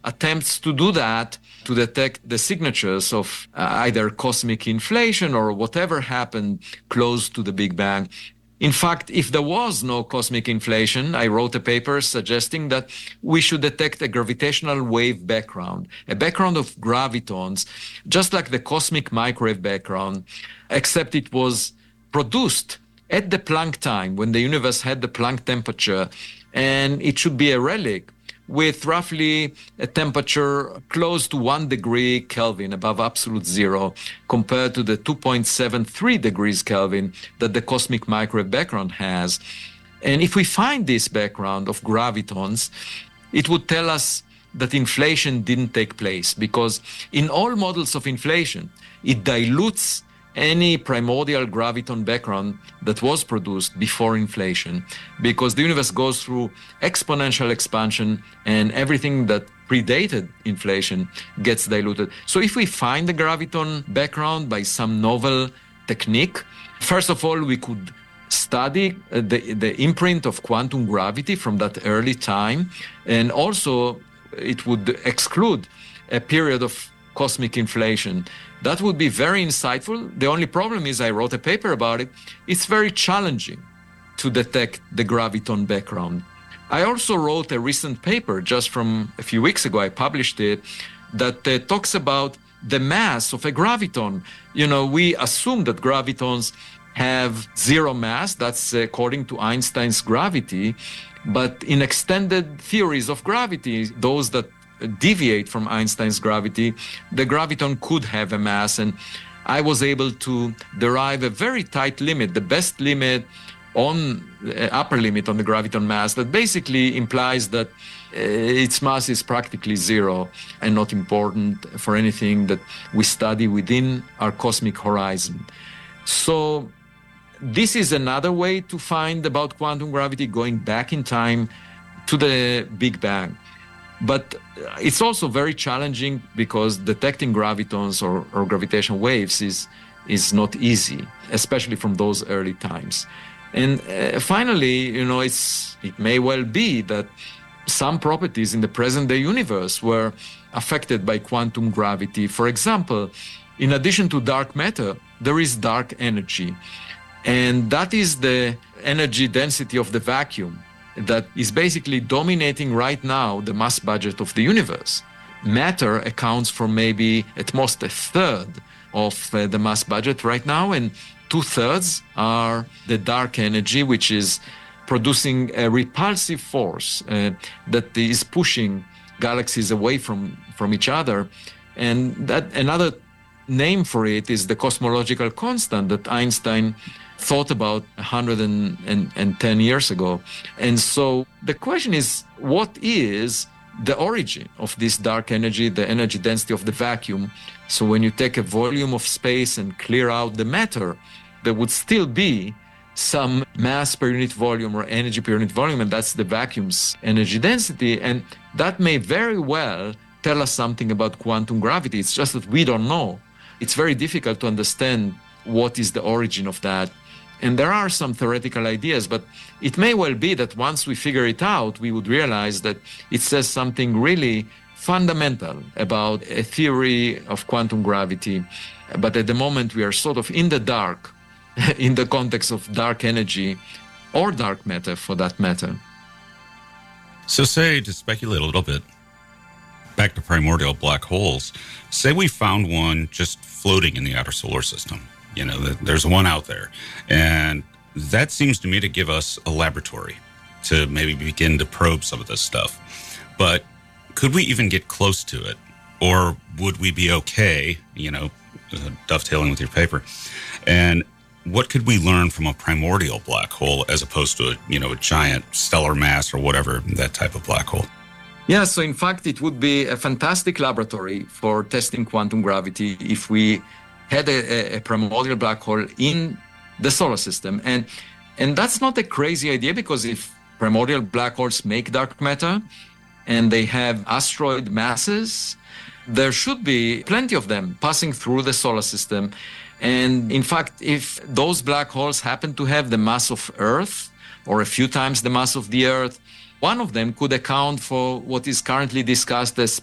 attempts to do that to detect the signatures of either cosmic inflation or whatever happened close to the Big Bang. In fact, if there was no cosmic inflation, I wrote a paper suggesting that we should detect a gravitational wave background, a background of gravitons, just like the cosmic microwave background, except it was produced at the Planck time, when the universe had the Planck temperature, and it should be a relic with roughly a temperature close to 1 degree Kelvin, above absolute zero, compared to the 2.73 degrees Kelvin that the cosmic microwave background has. And if we find this background of gravitons, it would tell us that inflation didn't take place, because in all models of inflation, it dilutes any primordial graviton background that was produced before inflation, because the universe goes through exponential expansion and everything that predated inflation gets diluted. So if we find the graviton background by some novel technique, first of all, we could study the imprint of quantum gravity from that early time, and also it would exclude a period of cosmic inflation. That would be very insightful. The only problem is I wrote a paper about it. It's very challenging to detect the graviton background. I also wrote a recent paper just from a few weeks ago. I published it that talks about the mass of a graviton. You know, we assume that gravitons have zero mass. That's according to Einstein's gravity. But in extended theories of gravity, those that deviate from Einstein's gravity, the graviton could have a mass. And I was able to derive a very tight limit, the best limit on upper limit on the graviton mass, that basically implies that its mass is practically zero and not important for anything that we study within our cosmic horizon. So this is another way to find about quantum gravity, going back in time to the Big Bang. But it's also very challenging because detecting gravitons or gravitational waves is not easy, especially from those early times. And finally, you know, it may well be that some properties in the present-day universe were affected by quantum gravity. For example, in addition to dark matter, there is dark energy. And that is the energy density of the vacuum that is basically dominating right now the mass budget of the universe. Matter accounts for maybe at most a third of the mass budget right now, and 2/3 are the dark energy, which is producing a repulsive force that is pushing galaxies away from each other. And that another name for it is the cosmological constant that Einstein thought about 110 years ago. And so the question is, what is the origin of this dark energy, the energy density of the vacuum? So when you take a volume of space and clear out the matter, there would still be some mass per unit volume or energy per unit volume, and that's the vacuum's energy density. And that may very well tell us something about quantum gravity. It's just that we don't know. It's very difficult to understand what is the origin of that. And there are some theoretical ideas, but it may well be that once we figure it out, we would realize that it says something really fundamental about a theory of quantum gravity. But at the moment, we are sort of in the dark in the context of dark energy or dark matter for that matter. So say, to speculate a little bit, back to primordial black holes, say we found one just floating in the outer solar system. You know, there's one out there. And that seems to me to give us a laboratory to maybe begin to probe some of this stuff. But could we even get close to it? Or would we be okay, you know, dovetailing with your paper? And what could we learn from a primordial black hole as opposed to a giant stellar mass or whatever, that type of black hole? Yeah, so in fact, it would be a fantastic laboratory for testing quantum gravity if we had a primordial black hole in the solar system. And that's not a crazy idea, because if primordial black holes make dark matter and they have asteroid masses, there should be plenty of them passing through the solar system. And in fact, if those black holes happen to have the mass of Earth or a few times the mass of the Earth, one of them could account for what is currently discussed as